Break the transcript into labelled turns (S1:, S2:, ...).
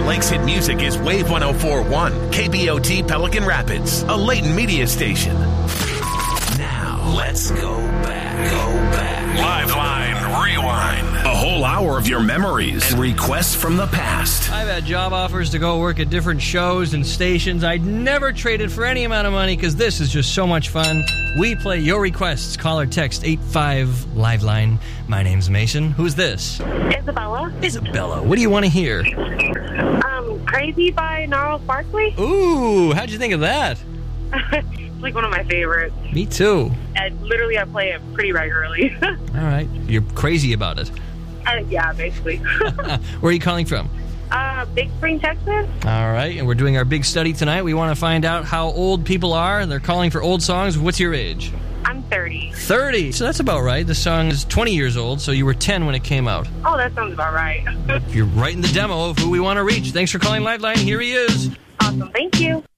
S1: Lake's hit music is Wave 104.1, KBOT Pelican Rapids, a Layton media station. Now, let's go back. Liveline Rewind. A whole hour of your memories and requests from the past.
S2: I've had job offers to go work at different shows and stations. I'd never traded for any amount of money because this is just so much fun. We play your requests. Call or text 85 Liveline. My name's Mason. Who's this?
S3: Isabella.
S2: Isabella. What do you want to hear?
S3: Crazy by Gnarls Barkley.
S2: Ooh, how'd you think of that?
S3: It's like one of my favorites.
S2: Me too.
S3: And literally, I play it pretty regularly.
S2: All right. You're crazy about it.
S3: Yeah, basically.
S2: Where are you calling from?
S3: Big Spring, Texas.
S2: All right. And we're doing our big study tonight. We want to find out how old people are. They're calling for old songs. What's your age?
S3: I'm 30.
S2: 30. So that's about right. The song is 20 years old, so you were 10 when it came out.
S3: Oh, that sounds about right.
S2: You're right in the demo of who we want to reach. Thanks for calling Liveline. Here he is.
S3: Awesome. Thank you.